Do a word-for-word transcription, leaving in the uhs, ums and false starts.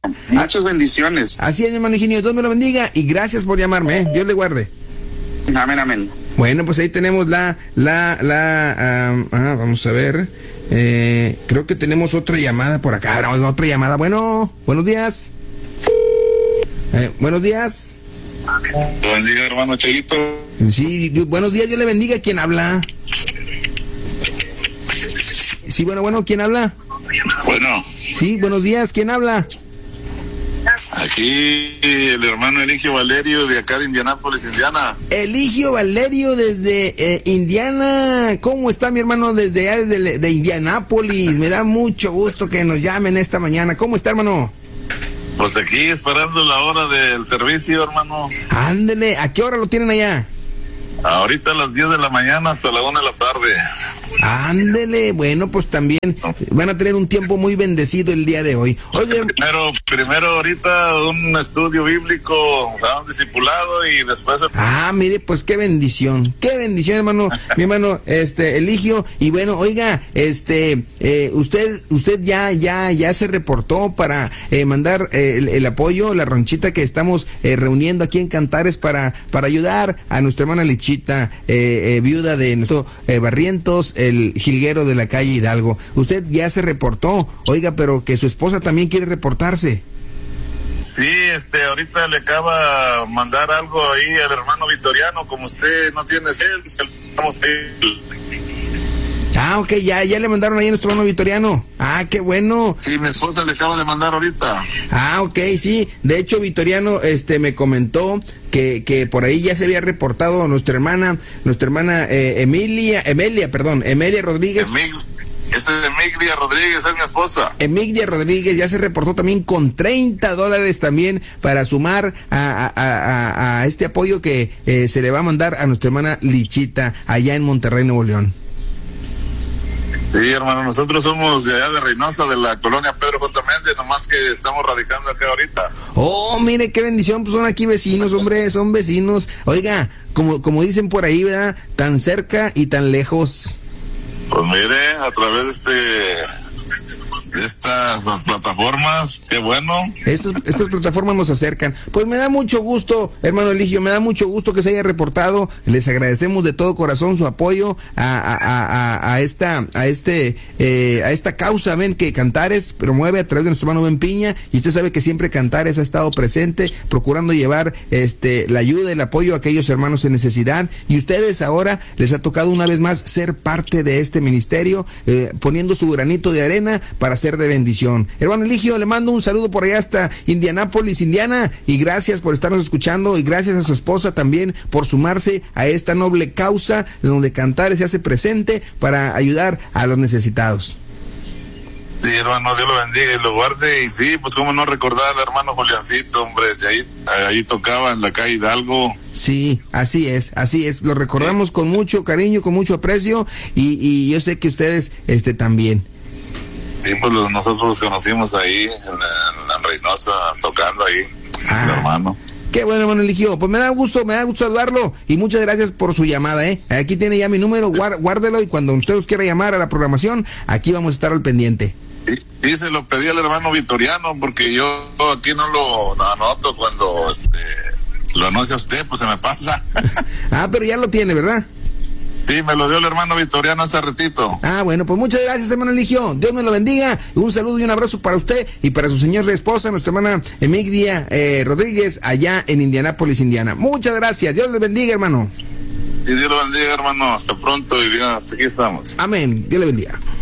Muchas bendiciones. Así es, mi hermano Higinio, Dios me lo bendiga y gracias por llamarme, ¿eh? Dios le guarde. Amén, amén. Bueno, pues ahí tenemos la, la, la, um, ah, vamos a ver, eh, creo que tenemos otra llamada por acá, no, otra llamada, bueno, buenos días. Eh, buenos días. Buen día, hermano Chelito. Sí, buenos días, Dios le bendiga. ¿Quién habla? Sí, bueno, bueno, ¿quién habla? Bueno. Sí, buenos días, ¿quién habla? Aquí el hermano Eligio Valerio de acá de Indianápolis, Indiana. Eligio Valerio desde eh, Indiana. ¿Cómo está mi hermano desde allá de, de Indianápolis? Me da mucho gusto que nos llamen esta mañana. ¿Cómo está, hermano? Pues aquí esperando la hora del servicio, hermano. Ándele, ¿a qué hora lo tienen allá? Ahorita a las diez de la mañana hasta la una de la tarde. Ándele, bueno, pues también van a tener un tiempo muy bendecido el día de hoy. Oye, primero, primero ahorita un estudio bíblico, un discipulado y después... Ah, mire, pues qué bendición, qué bendición, hermano, mi hermano, este, Eligio, y bueno, oiga, este, eh, usted, usted ya, ya, ya se reportó para eh, mandar eh, el, el apoyo, la ronchita que estamos eh, reuniendo aquí en Cantares para, para ayudar a nuestra hermana Lichita, eh, eh, viuda de nuestro eh, Barrientos, el jilguero de la calle Hidalgo. Usted ya se reportó, oiga, pero que su esposa también quiere reportarse. Sí, este, ahorita le acaba de mandar algo ahí al hermano Vitoriano, como usted no tiene cel, vamos a ir. Ah, ok, ya, ya le mandaron ahí a nuestro hermano Vitoriano. Ah, qué bueno. Sí, mi esposa le acaba de mandar ahorita. Ah, ok, sí. De hecho, Vitoriano, este, me comentó que, que por ahí ya se había reportado nuestra hermana, nuestra hermana eh, Emilia, Emilia, perdón, Emilia Rodríguez. Emig, esa es Emilia Rodríguez, es mi esposa. Emilia Rodríguez ya se reportó también con treinta dólares también para sumar a, a, a, a este apoyo que eh, se le va a mandar a nuestra hermana Lichita allá en Monterrey, Nuevo León. Sí, hermano, nosotros somos de allá de Reynosa, de la colonia Pedro J. Méndez, nomás que estamos radicando acá ahorita. Oh, mire qué bendición, pues son aquí vecinos, hombre, son vecinos. Oiga, como, como dicen por ahí, ¿verdad? Tan cerca y tan lejos. Pues mire, a través de este de estas las plataformas, qué bueno. Estas, estas plataformas nos acercan. Pues me da mucho gusto, hermano Eligio, me da mucho gusto que se haya reportado. Les agradecemos de todo corazón su apoyo a, a, a, a esta, a este, eh, a esta causa, ven, que Cantares promueve a través de nuestro hermano Ben Piña, y usted sabe que siempre Cantares ha estado presente, procurando llevar este la ayuda, el apoyo a aquellos hermanos en necesidad, y ustedes ahora les ha tocado una vez más ser parte de este ministerio, eh, poniendo su granito de arena para ser de bendición. Hermano Eligio, le mando un saludo por allá hasta Indianápolis, Indiana, y gracias por estarnos escuchando, y gracias a su esposa también por sumarse a esta noble causa donde Cantares se hace presente para ayudar a los necesitados. Sí, hermano, Dios lo bendiga y lo guarde. Y sí, pues cómo no recordar al hermano Juliancito, hombre, si ahí, ahí tocaba en la calle Hidalgo. Sí, así es, así es, lo recordamos con mucho cariño, con mucho aprecio, y, y yo sé que ustedes este también. Sí, pues los, nosotros los conocimos ahí, en, en, en Reynosa, tocando ahí, ah. el hermano. Qué bueno, hermano Eligio. Pues me da gusto, me da gusto saludarlo, y muchas gracias por su llamada, ¿eh? Aquí tiene ya mi número, guárdelo, y cuando usted os quiera llamar a la programación, aquí vamos a estar al pendiente. Sí, sí, se lo pedí al hermano Vitoriano, porque yo aquí no lo no anoto cuando este, lo anuncia usted, pues se me pasa. Ah, pero ya lo tiene, ¿verdad? Sí, me lo dio el hermano Vitoriano hace ratito. Ah, bueno, pues muchas gracias, hermano Eligio. Dios me lo bendiga. Un saludo y un abrazo para usted y para su señora esposa, nuestra hermana Emilia eh, Rodríguez, allá en Indianápolis, Indiana. Muchas gracias. Dios le bendiga, hermano. Sí, Dios lo bendiga, hermano. Hasta pronto y Dios, aquí estamos. Amén. Dios le bendiga.